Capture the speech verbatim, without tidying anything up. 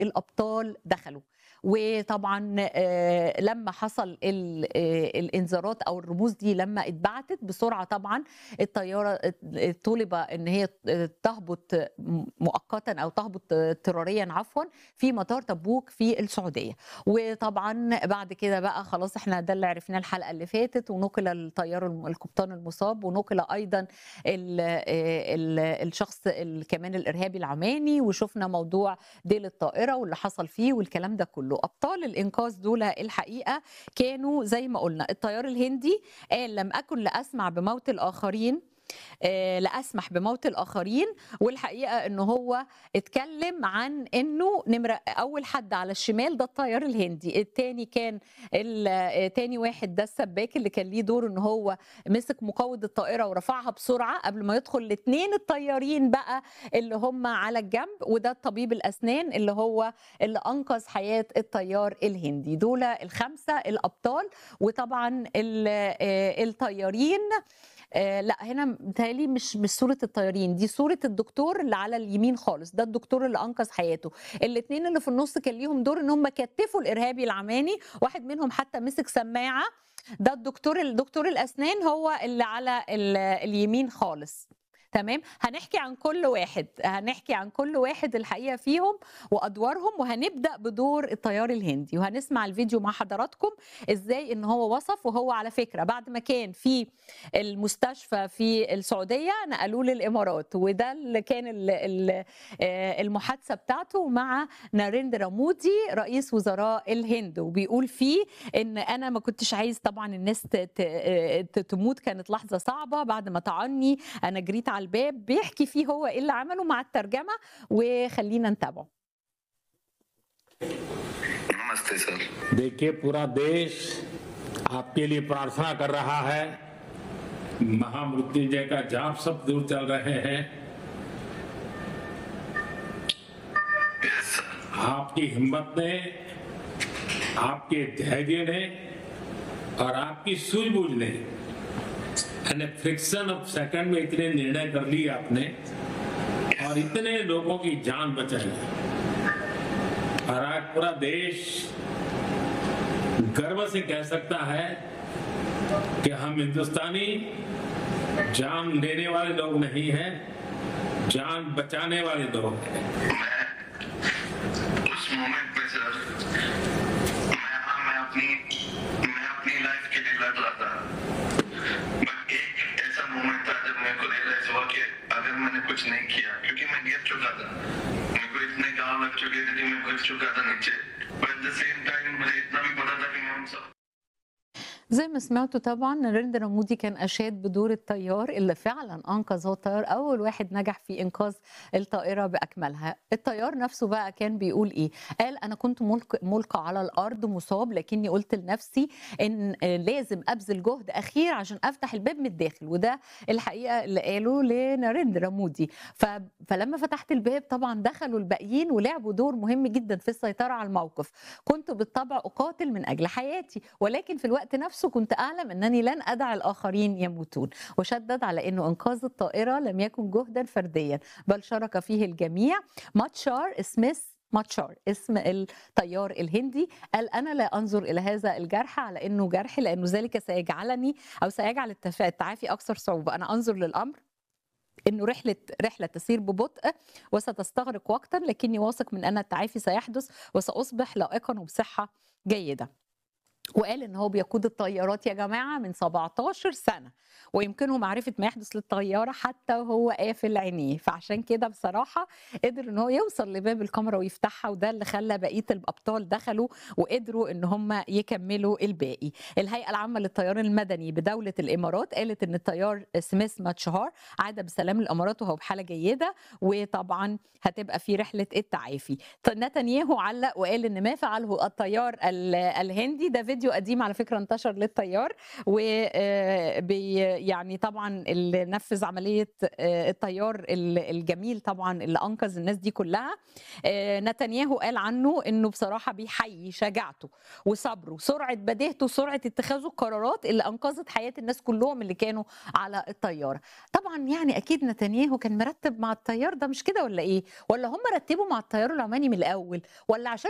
الابطال دخلوا. وطبعا آه، لما حصل ال- آه، الانذارات او الرموز دي لما اتبعتت بسرعه، طبعا الطياره طلب ان هي تهبط مؤقتا او تهبط اضطراريا عفوا في مطار تبوك في السعوديه. وطبعا بعد كده بقى خلاص احنا ده اللي عرفناه الحلقه اللي فاتت، ونقل الطيار الم- القبطان المصاب، ونقل ايضا ال ال الشخص ال- كمان الارهابي العماني، وشفنا موضوع ديل الطائره واللي حصل فيه والكلام ده كله. ابطال الانقاذ دول الحقيقه كانوا زي ما قلنا الطيار الهندي قال لم اكن لاسمع بموت الاخرين، آه، لأسمح بموت الآخرين. والحقيقة أنه هو اتكلم عن أنه نمرة أول حد على الشمال ده الطيار الهندي، التاني كان ال- آه، تاني واحد ده السباك اللي كان ليه دور أنه هو مسك مقود الطائرة ورفعها بسرعة قبل ما يدخل الاثنين الطيارين بقى اللي هم على الجنب، وده الطبيب الأسنان اللي هو اللي أنقذ حياة الطيار الهندي. دول الخمسة الأبطال. وطبعا ال- آه، الطيارين آه لا هنا متهيألي مش مش صورة الطيارين، دي صورة الدكتور اللي على اليمين خالص، ده الدكتور اللي أنقذ حياته. الاثنين اللي في النص كان ليهم دور ان هم كتفوا الإرهابي العماني، واحد منهم حتى مسك سماعة. ده الدكتور الدكتور الأسنان هو اللي على ال- اليمين خالص. تمام، هنحكي عن كل واحد، هنحكي عن كل واحد الحقيقة فيهم وأدوارهم، وهنبدأ بدور الطيار الهندي، وهنسمع الفيديو مع حضراتكم ازاي ان هو وصف. وهو على فكرة بعد ما كان في المستشفى في السعودية نقلوه للإمارات، وده اللي كان ال- ال- آه المحادثة بتاعته مع ناريندرا مودي رئيس وزراء الهند، وبيقول فيه ان انا ما كنتش عايز طبعا الناس ت- ت- آه، ت- تموت، كانت لحظة صعبة بعد ما طعني انا جريت على الباب. بيحكي فيه هو ايه اللي عمله مع الترجمة، وخلينا نتابعه. नमस्ते सर। देखिए पूरा देश आपके लिए प्रार्थना कर रहा है, महामृत्युंजय का जाप सब दूर चल रहे हैं। Yes sir. आपकी हिम्मत ने, आपके धैर्य ने और आपकी सूझबूझ ने यानी फ्रिक्शन ऑफ सेकंड में इतने निर्णय कर लिए आपने और इतने लोगों की जान बचाई। और आज पूरा देश गर्व से कह सकता है कि हम हिंदुस्तानी जान लेने वाले लोग नहीं हैं, जान बचाने वाले लोग हैं। मैं उस मोमेंट पे सर मैं हाँ मैं अपनी मैं अपनी लाइफ के लिए लड़ रहा था, बट एक ऐसा मोमेंट था जब मेरे को रियलाइज हुआ कि अगर मैंने कुछ नहीं किया, क्योंकि मैं गिर चुका था, मेरे को इतने गाँव लग चुके थे कि मैं गिर चुका था नीचे, but at the same time मुझे इतना भी पता था कि मैं हम सब زي ما سمعتوا طبعا ناريندرا مودي كان أشاد بدور الطيار اللي فعلا أنقذ، هو الطيار أول واحد نجح في إنقاذ الطائرة بأكملها. الطيار نفسه بقى كان بيقول إيه؟ قال أنا كنت ملق- ملقى على الأرض مصاب، لكني قلت لنفسي إن لازم أبذل جهد أخير عشان أفتح الباب من الداخل، وده الحقيقة اللي قاله لناريندرا مودي. ف... فلما فتحت الباب طبعا دخلوا الباقيين ولعبوا دور مهم جدا في السيطرة على الموقف. كنت بالطبع أقاتل من أجل حياتي، ولكن في الوقت نفسه كنت أعلم أنني لن أدع الآخرين يموتون. وشدد على أنه إنقاذ الطائرة لم يكن جهدا فرديا بل شارك فيه الجميع. ماتشار سميث ماتشار اسم الطيار الهندي قال أنا لا أنظر إلى هذا الجرح على أنه جرح، لأنه ذلك سيجعلني أو سيجعل التف- التعافي أكثر صعوبة. أنا أنظر للأمر انه رحله رحله تسير ببطء وستستغرق وقتا، لكني واثق من ان التعافي سيحدث وساصبح لائقا وبصحه جيده. وقال ان هو بيقود الطيارات يا جماعه من سبعتاشر سنه، ويمكنه معرفه ما يحدث للطياره حتى وهو قافل عينيه، فعشان كده بصراحه قدر ان هو يوصل لباب الكاميرا ويفتحها، وده اللي خلى بقيه الابطال دخلوا وقدروا ان هم يكملوا الباقي. الهيئه العامه للطيران المدني بدوله الامارات قالت ان الطيار سميث ماتشهار عاد بسلام الامارات وهو بحاله جيده، وطبعا هتبقى في رحله التعافي. نتنياهو علق وقال ان ما فعله الطيار ال- الهندي ده فيديو قديم على فكره انتشر للطيار، و يعني طبعا اللي نفذ عمليه الطيار الجميل طبعا اللي انقذ الناس دي كلها، نتنياهو قال عنه انه بصراحه بيحيي شجاعته وصبره وسرعه بديهته وسرعه اتخاذه القرارات اللي انقذت حياه الناس كلهم اللي كانوا على الطياره. طبعا يعني اكيد نتنياهو كان مرتب مع الطيار ده، مش كده ولا ايه؟ ولا هم رتبوا مع الطيار العماني من الاول، ولا عشان